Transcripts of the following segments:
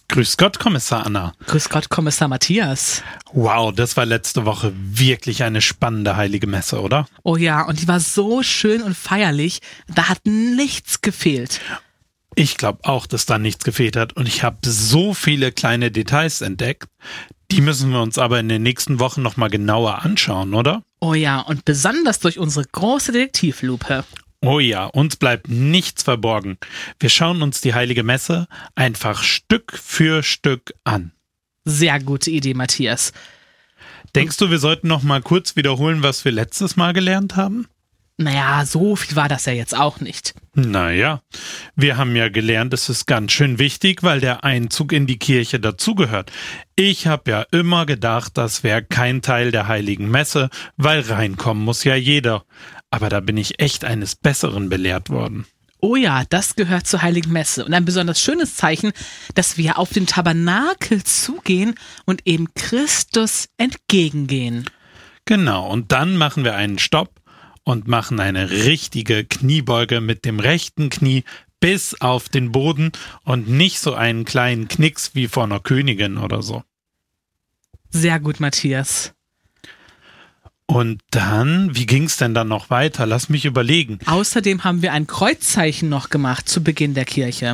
Grüß Gott, Kommissar Anna. Grüß Gott, Kommissar Matthias. Wow, das war letzte Woche wirklich eine spannende heilige Messe, oder? Oh ja, und die war so schön und feierlich, da hat nichts gefehlt. Ich glaube auch, dass da nichts gefehlt hat und ich habe so viele kleine Details entdeckt. Die müssen wir uns aber in den nächsten Wochen nochmal genauer anschauen, oder? Oh ja, und besonders durch unsere große Detektivlupe. Oh ja, uns bleibt nichts verborgen. Wir schauen uns die heilige Messe einfach Stück für Stück an. Sehr gute Idee, Matthias. Denkst du, wir sollten noch mal kurz wiederholen, was wir letztes Mal gelernt haben? Naja, so viel war das ja jetzt auch nicht. Naja, wir haben ja gelernt, es ist ganz schön wichtig, weil der Einzug in die Kirche dazugehört. Ich habe ja immer gedacht, das wäre kein Teil der heiligen Messe, weil reinkommen muss ja jeder. Aber da bin ich echt eines Besseren belehrt worden. Oh ja, das gehört zur Heiligen Messe und ein besonders schönes Zeichen, dass wir auf den Tabernakel zugehen und eben Christus entgegengehen. Genau, und dann machen wir einen Stopp und machen eine richtige Kniebeuge mit dem rechten Knie bis auf den Boden und nicht so einen kleinen Knicks wie vor einer Königin oder so. Sehr gut, Matthias. Und dann, wie ging's denn dann noch weiter? Lass mich überlegen. Außerdem haben wir ein Kreuzzeichen noch gemacht zu Beginn der Kirche.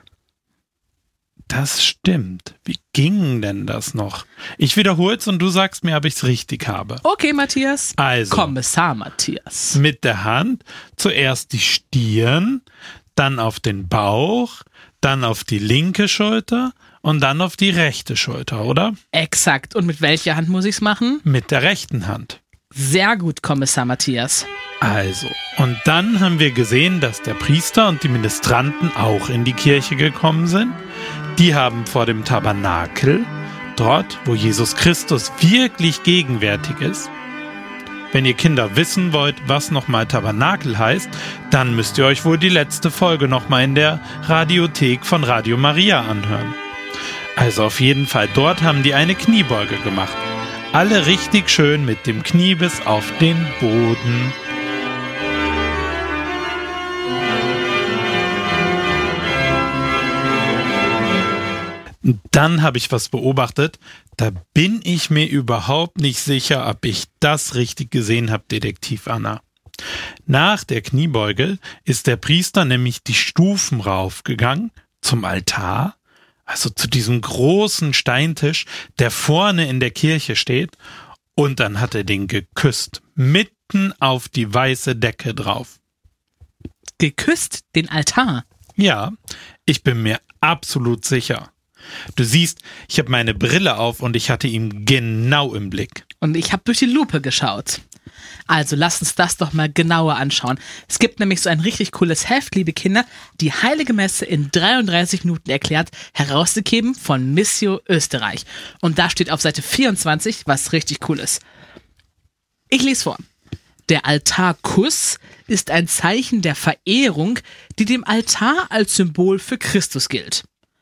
Das stimmt. Wie ging denn das noch? Ich wiederhol's und du sagst mir, ob ich's richtig habe. Okay, Matthias. Also, Kommissar Matthias. mit der Hand zuerst die Stirn, dann auf den Bauch, dann auf die linke Schulter und dann auf die rechte Schulter, oder? Exakt. Und mit welcher Hand muss ich's machen? Mit der rechten Hand. Sehr gut, Kommissar Matthias. Also, und dann haben wir gesehen, dass der Priester und die Ministranten auch in die Kirche gekommen sind. Die haben vor dem Tabernakel, dort, wo Jesus Christus wirklich gegenwärtig ist. Wenn ihr Kinder wissen wollt, was nochmal Tabernakel heißt, dann müsst ihr euch wohl die letzte Folge nochmal in der Radiothek von Radio Maria anhören. Also auf jeden Fall, dort haben die eine Kniebeuge gemacht. Alle richtig schön mit dem Knie bis auf den Boden. Dann habe ich was beobachtet, da bin ich mir überhaupt nicht sicher, ob ich das richtig gesehen habe, Detektiv Anna. Nach der Kniebeuge ist der Priester nämlich die Stufen raufgegangen zum Altar, also zu diesem großen Steintisch, der vorne in der Kirche steht, und dann hat er den geküsst, mitten auf die weiße Decke drauf. Geküsst den Altar? Ja, ich bin mir absolut sicher. Du siehst, ich habe meine Brille auf und ich hatte ihn genau im Blick. Und ich habe durch die Lupe geschaut. Also lasst uns das doch mal genauer anschauen. Es gibt nämlich so ein richtig cooles Heft, liebe Kinder, die Heilige Messe in 33 Minuten erklärt, herausgegeben von Missio Österreich. Und da steht auf Seite 24 was richtig cool ist. Ich lese vor. Der Altarkuss ist ein Zeichen der Verehrung, die dem Altar als Symbol für Christus gilt.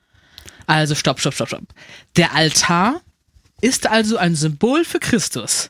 Also stopp. Der Altar ist also ein Symbol für Christus.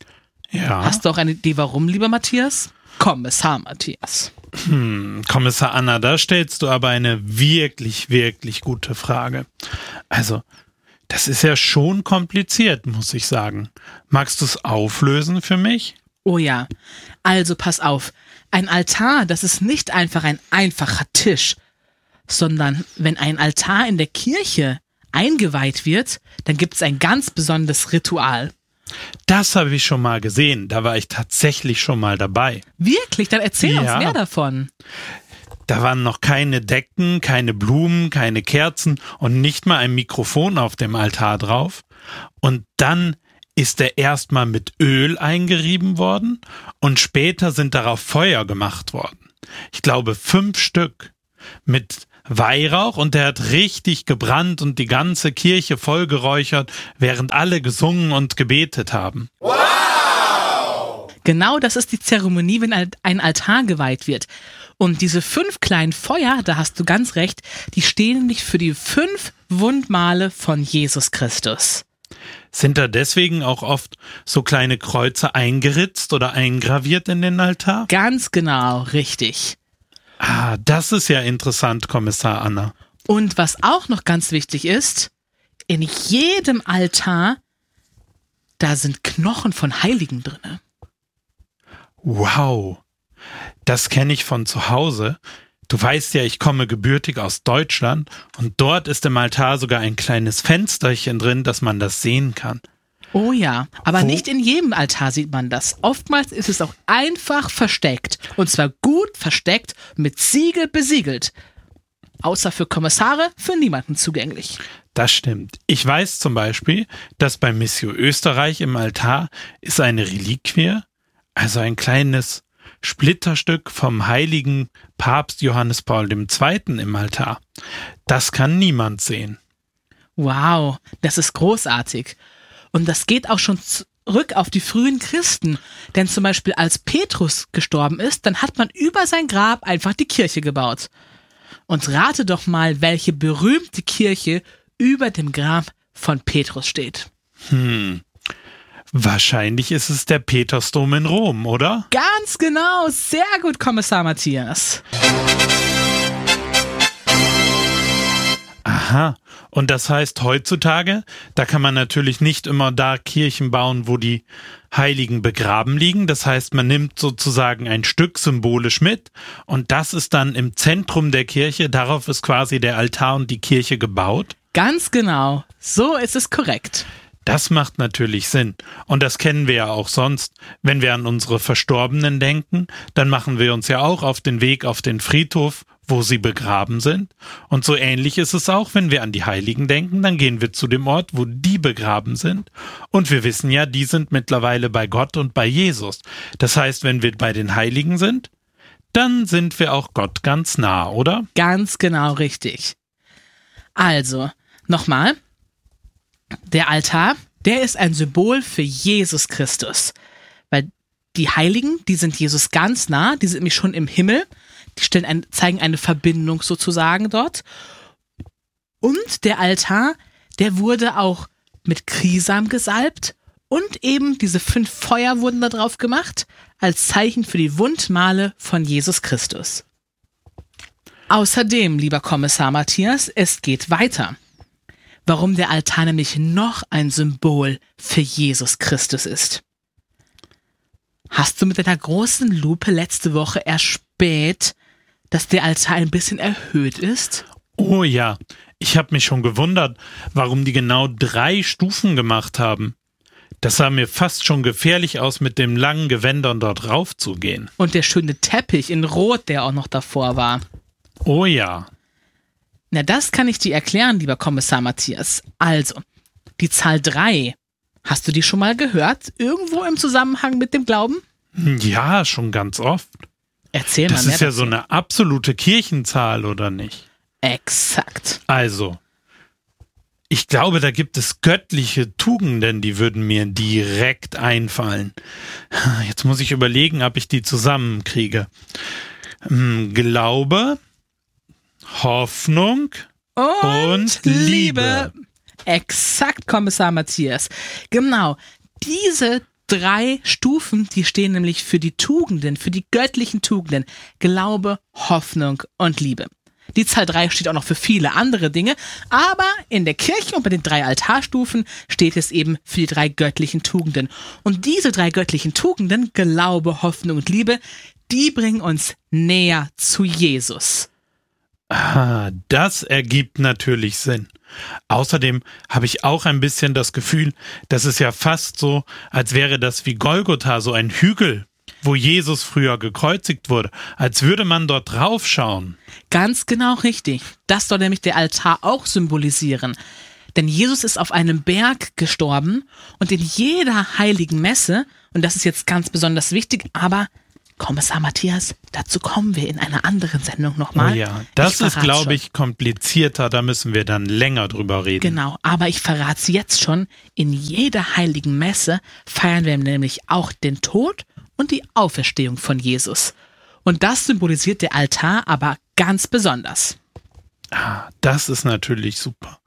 Ja. Hast du auch eine Idee, warum, lieber Matthias? Kommissar Matthias. Kommissar Anna, da stellst du aber eine wirklich, wirklich gute Frage. Also, das ist ja schon kompliziert, muss ich sagen. Magst du es auflösen für mich? Oh ja, also pass auf. Ein Altar, das ist nicht einfach ein einfacher Tisch, sondern wenn ein Altar in der Kirche eingeweiht wird, dann gibt es ein ganz besonderes Ritual. Das habe ich schon mal gesehen. Da war ich tatsächlich schon mal dabei. Wirklich? Dann erzähl uns mehr davon. Da waren noch keine Decken, keine Blumen, keine Kerzen und nicht mal ein Mikrofon auf dem Altar drauf. Und dann ist er erstmal mit Öl eingerieben worden und später sind darauf Feuer gemacht worden. Ich glaube 5 Stück mit Weihrauch und der hat richtig gebrannt und die ganze Kirche vollgeräuchert, während alle gesungen und gebetet haben. Wow! Genau das ist die Zeremonie, wenn ein Altar geweiht wird. Und diese 5 kleinen Feuer, da hast du ganz recht, die stehen nämlich für die 5 Wundmale von Jesus Christus. Sind da deswegen auch oft so kleine Kreuze eingeritzt oder eingraviert in den Altar? Ganz genau, richtig. Ah, das ist ja interessant, Kommissar Anna. Und was auch noch ganz wichtig ist, in jedem Altar, da sind Knochen von Heiligen drin. Wow, das kenne ich von zu Hause. Du weißt ja, ich komme gebürtig aus Deutschland und dort ist im Altar sogar ein kleines Fensterchen drin, dass man das sehen kann. Oh ja, aber nicht in jedem Altar sieht man das. Oftmals ist es auch einfach versteckt. Und zwar gut versteckt, mit Siegel besiegelt. Außer für Kommissare, für niemanden zugänglich. Das stimmt. Ich weiß zum Beispiel, dass bei Missio Österreich im Altar ist eine Reliquie, also ein kleines Splitterstück vom heiligen Papst Johannes Paul II. Im Altar. Das kann niemand sehen. Wow, das ist großartig. Und das geht auch schon zurück auf die frühen Christen. Denn zum Beispiel als Petrus gestorben ist, dann hat man über sein Grab einfach die Kirche gebaut. Und rate doch mal, welche berühmte Kirche über dem Grab von Petrus steht. Wahrscheinlich ist es der Petersdom in Rom, oder? Ganz genau, sehr gut, Kommissar Matthias. Aha, und das heißt heutzutage, da kann man natürlich nicht immer da Kirchen bauen, wo die Heiligen begraben liegen. Das heißt, man nimmt sozusagen ein Stück symbolisch mit und das ist dann im Zentrum der Kirche. Darauf ist quasi der Altar und die Kirche gebaut. Ganz genau, so ist es korrekt. Das macht natürlich Sinn. Und das kennen wir ja auch sonst. Wenn wir an unsere Verstorbenen denken, dann machen wir uns ja auch auf den Weg auf den Friedhof, wo sie begraben sind. Und so ähnlich ist es auch, wenn wir an die Heiligen denken, dann gehen wir zu dem Ort, wo die begraben sind. Und wir wissen ja, die sind mittlerweile bei Gott und bei Jesus. Das heißt, wenn wir bei den Heiligen sind, dann sind wir auch Gott ganz nah, oder? Ganz genau richtig. Also, nochmal. Der Altar, der ist ein Symbol für Jesus Christus. Weil die Heiligen, die sind Jesus ganz nah, die sind nämlich schon im Himmel. Die zeigen eine Verbindung sozusagen dort. Und der Altar, der wurde auch mit Krisam gesalbt und eben diese 5 Feuer wurden da drauf gemacht, als Zeichen für die Wundmale von Jesus Christus. Außerdem, lieber Kommissar Matthias, es geht weiter. Warum der Altar nämlich noch ein Symbol für Jesus Christus ist. Hast du mit deiner großen Lupe letzte Woche erspäht, dass der Altar ein bisschen erhöht ist? Oh ja, ich habe mich schon gewundert, warum die genau 3 Stufen gemacht haben. Das sah mir fast schon gefährlich aus, mit dem langen Gewändern dort raufzugehen. Und der schöne Teppich in Rot, der auch noch davor war. Oh ja. Na, das kann ich dir erklären, lieber Kommissar Matthias. Also, die Zahl 3, hast du die schon mal gehört? Irgendwo im Zusammenhang mit dem Glauben? Ja, schon ganz oft. Erzähl mal mehr. Das ist ja so eine absolute Kirchenzahl, oder nicht? Exakt. Also, ich glaube, da gibt es göttliche Tugenden, die würden mir direkt einfallen. Jetzt muss ich überlegen, ob ich die zusammenkriege. Glaube, Hoffnung und Liebe. Exakt, Kommissar Matthias. Genau, diese 3 Stufen, die stehen nämlich für die Tugenden, für die göttlichen Tugenden. Glaube, Hoffnung und Liebe. Die Zahl 3 steht auch noch für viele andere Dinge, aber in der Kirche und bei den 3 Altarstufen steht es eben für die 3 göttlichen Tugenden. Und diese 3 göttlichen Tugenden, Glaube, Hoffnung und Liebe, die bringen uns näher zu Jesus. Ah, das ergibt natürlich Sinn. Außerdem habe ich auch ein bisschen das Gefühl, das ist ja fast so, als wäre das wie Golgotha, so ein Hügel, wo Jesus früher gekreuzigt wurde, als würde man dort draufschauen. Ganz genau richtig. Das soll nämlich der Altar auch symbolisieren. Denn Jesus ist auf einem Berg gestorben und in jeder heiligen Messe, und das ist jetzt ganz besonders wichtig, aber Kommissar Matthias, dazu kommen wir in einer anderen Sendung nochmal. Oh ja, das ist, glaube ich, komplizierter, da müssen wir dann länger drüber reden. Genau, aber ich verrate es jetzt schon, in jeder heiligen Messe feiern wir nämlich auch den Tod und die Auferstehung von Jesus. Und das symbolisiert der Altar aber ganz besonders. Ah, das ist natürlich super.